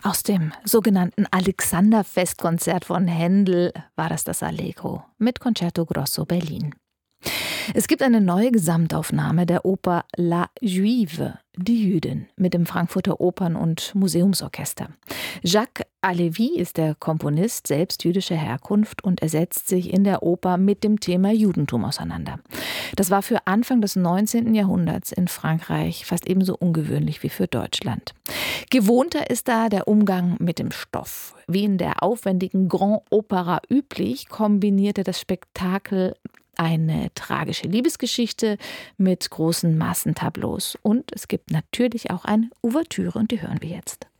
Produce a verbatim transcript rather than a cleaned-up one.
Aus dem sogenannten Alexander-Festkonzert von Händel war das das Allegro mit Concerto Grosso Berlin. Es gibt eine neue Gesamtaufnahme der Oper La Juive, die Jüdin, mit dem Frankfurter Opern- und Museumsorchester. Jacques Halévy ist der Komponist, selbst jüdischer Herkunft, und er setzt sich in der Oper mit dem Thema Judentum auseinander. Das war für Anfang des neunzehnten Jahrhunderts in Frankreich fast ebenso ungewöhnlich wie für Deutschland. Gewohnter ist da der Umgang mit dem Stoff. Wie in der aufwendigen Grand Opera üblich, kombinierte das Spektakel eine tragische Liebesgeschichte mit großen Massentableaus. Und es gibt natürlich auch eine Ouvertüre, und die hören wir jetzt.